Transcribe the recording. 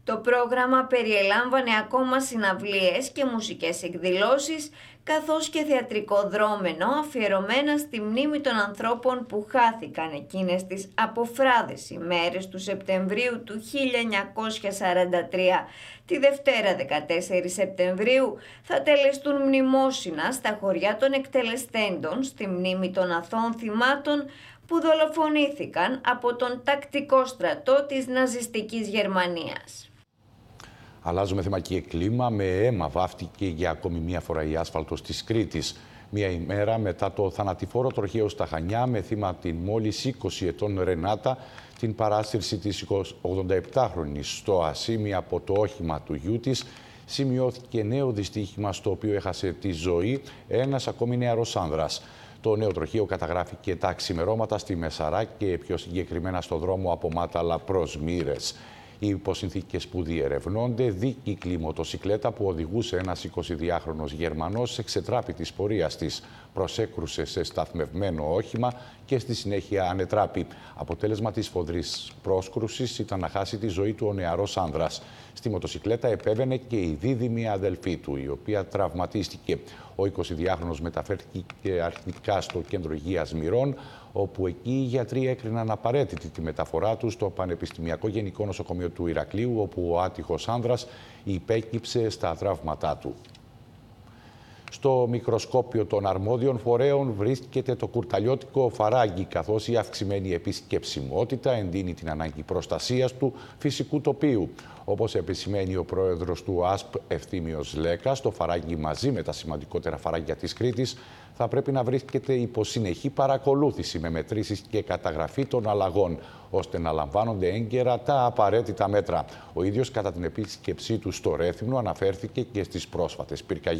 Το πρόγραμμα περιελάμβανε ακόμα συναυλίες και μουσικές εκδηλώσεις, καθώς και θεατρικό δρόμενο αφιερωμένα στη μνήμη των ανθρώπων που χάθηκαν εκείνες τις αποφράδες ημέρες του Σεπτεμβρίου του 1943. Τη Δευτέρα 14 Σεπτεμβρίου θα τελεστούν μνημόσυνα στα χωριά των εκτελεστέντων στη μνήμη των αθώων θυμάτων που δολοφονήθηκαν από τον τακτικό στρατό της ναζιστικής Γερμανίας. Αλλάζουμε θέμα και κλίμα. Με αίμα βάφτηκε για ακόμη μία φορά η άσφαλτος της Κρήτης. Μία ημέρα μετά το θανατηφόρο τροχαίο στα Χανιά, με θύμα την μόλις 20 ετών Ρενάτα, την παράσυρση της 87χρονης στο Ασίμι από το όχημα του γιού της, σημειώθηκε νέο δυστύχημα στο οποίο έχασε τη ζωή ένας ακόμη νεαρός άνδρας. Το νέο τροχαίο καταγράφηκε τα ξημερώματα στη Μεσαρά και πιο συγκεκριμένα στο δρόμο από Μάταλα προς Μύρες. Οι υποσυνθήκες που διερευνώνται, δίκυκλη μοτοσικλέτα που οδηγούσε ένας 22χρονος Γερμανός εξετράπη της πορείας της. Προσέκρουσε σε σταθμευμένο όχημα και στη συνέχεια ανετράπη. Αποτέλεσμα της σφοδρής πρόσκρουσης ήταν να χάσει τη ζωή του ο νεαρός άνδρας. Στη μοτοσικλέτα επέβαινε και η δίδυμη αδελφή του, η οποία τραυματίστηκε. Ο 22χρονος μεταφέρθηκε αρχικά στο κέντρο υγείας Μυρών, όπου εκεί οι γιατροί έκριναν απαραίτητη τη μεταφορά του στο Πανεπιστημιακό Γενικό Νοσοκομείο του Ηρακλείου, όπου ο άτυχος άνδρας υπέκυψε στα τραύματά του. Στο μικροσκόπιο των αρμόδιων φορέων βρίσκεται το κουρταλιώτικο φαράγγι, καθώς η αυξημένη επισκεψιμότητα εντείνει την ανάγκη προστασίας του φυσικού τοπίου. Όπως επισημαίνει ο πρόεδρος του ΑΣΠ Ευθύμιος Λέκας, το φαράγγι μαζί με τα σημαντικότερα φαράγγια της Κρήτης θα πρέπει να βρίσκεται υπό συνεχή παρακολούθηση με μετρήσεις και καταγραφή των αλλαγών, ώστε να λαμβάνονται έγκαιρα τα απαραίτητα μέτρα. Ο ίδιος κατά την επίσκεψή του στο Ρέθυμνο αναφέρθηκε και στις πρόσφατες πυρκαγιές.